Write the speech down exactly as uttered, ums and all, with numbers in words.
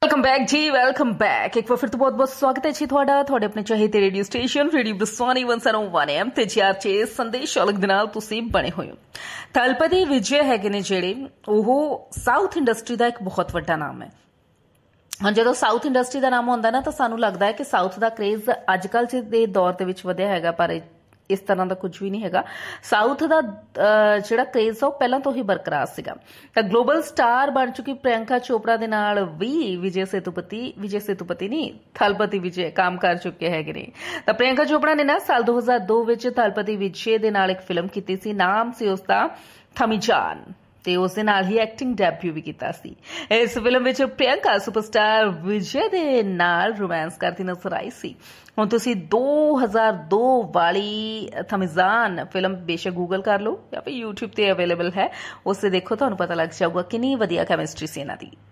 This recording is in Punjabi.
वेलकम बैक जी वेलकम बैक एक बार फिर तो बहुत बहुत स्वागत है जी ਤੁਹਾਡਾ ਤੁਹਾਡੇ ਆਪਣੇ ਚਾਹੀਦੇ radio station radio ਦਸਵਾਨੀ one oh one M ਤੇ ਜੀ ਆਪ ਚ ਸੰਦੇਸ਼ ਅਲਗ ਦੇ ਨਾਲ ਤੁਸੀਂ ਬਣੇ ਹੋਏ ਹੋ। ਥਲਪਤੀ ਵਿਜੇ ਹੈਗੇ ਨੇ ਜਿਹੜੇ ਉਹ ਸਾਊਥ ਇੰਡਸਟਰੀ ਦਾ ਇੱਕ ਬਹੁਤ ਵੱਡਾ ਨਾਮ ਹੈ। ਹਾਂ ਜਦੋਂ ਸਾਊਥ ਇੰਡਸਟਰੀ ਦਾ ਨਾਮ ਹੁੰਦਾ ਨਾ ਤਾਂ ਸਾਨੂੰ ਲੱਗਦਾ ਹੈ ਕਿ ਸਾਊਥ ਦਾ ਕ੍ਰੇਜ਼ ਅੱਜ ਕੱਲ੍ਹ ਦੇ ਦੌਰ ਦੇ ਵਿੱਚ ਵਧਿਆ ਹੈਗਾ, ਪਰ इस तरह का कुछ भी नहीं है। साउथ का जिहड़ा क्रेज है पहला तो ही बरकरार सीगा। तां ग्लोबल स्टार बन चुकी प्रियंका चोपड़ा दे नाल भी विजय सेतुपति विजय सेतुपति नहीं थलपति विजय काम कर चुके हैगे ने। तां प्रियंका चोपड़ा ने ना साल दो हज़ार दो विच थलपति विजय दे नाल एक फिल्म कीती सी, नाम सी उसदा थमीजान ਤੇ ਉਸ ਦੇ ਨਾਲ ਹੀ ਐਕਟਿੰਗ ਡੈਬਿਊ ਵੀ ਕੀਤਾ ਸੀ। ਇਸ ਫਿਲਮ ਵਿੱਚ ਪ੍ਰਿਯੰਕਾ ਸੁਪਰਸਟਾਰ ਵਿਜੇ ਦੇ ਨਾਲ ਰੋਮਾਂਸ ਕਰਦੀ ਨਜ਼ਰ ਆਈ ਸੀ। ਹੁਣ ਤੁਸੀਂ ਦੋ ਹਜ਼ਾਰ ਦੋ ਵਾਲੀ ਥਮੀਜ਼ਾਨ ਫਿਲਮ ਬੇਸ਼ੱਕ ਗੂਗਲ ਕਰ ਲਓ ਜਾਂ ਫਿਰ YouTube ਤੇ ਅਵੇਲੇਬਲ ਹੈ, ਉਸ ਤੇ ਦੇਖੋ, ਤੁਹਾਨੂੰ ਪਤਾ ਲੱਗ ਜਾਊਗਾ ਕਿੰਨੀ ਵਧੀਆ ਕੈਮਿਸਟਰੀ ਸੀ ਇਹਨਾਂ ਦੀ।